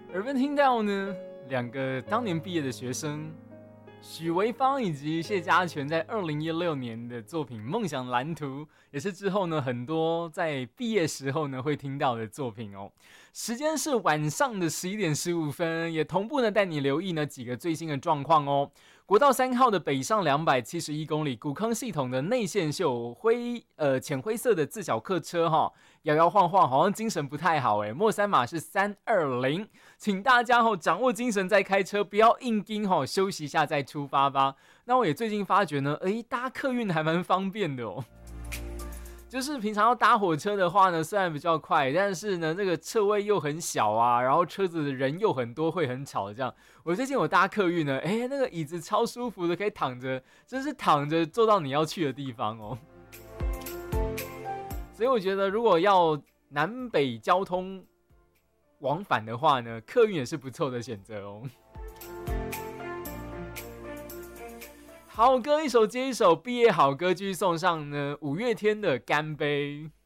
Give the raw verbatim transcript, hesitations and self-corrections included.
耳边听到呢，两个当年毕业的学生许维芳以及谢家全在二零一六年的作品《梦想蓝图》，也是之后呢很多在毕业时候呢会听到的作品哦。时间是晚上的十一点十五分，也同步呢带你留意呢几个最新的状况哦。国道三号的北上两百七十一公里，古坑系统的内线秀灰呃浅灰色的自小客车哈、哦，摇摇晃晃，好像精神不太好诶。末三码是三二零，请大家哈、哦、掌握精神再开车，不要硬盯哈、哦，休息一下再出发吧。那我也最近发觉呢，诶，搭客运还蛮方便的哦。就是平常要搭火车的话呢，虽然比较快，但是呢，这个车位又很小啊，然后车子的人又很多，会很吵。这样，我最近我搭客运呢，哎，那个椅子超舒服的，可以躺着，真是躺着坐到你要去的地方哦。所以我觉得，如果要南北交通往返的话呢，客运也是不错的选择哦。好歌一首接一首，毕业好歌继续送上呢。五月天的《干杯》。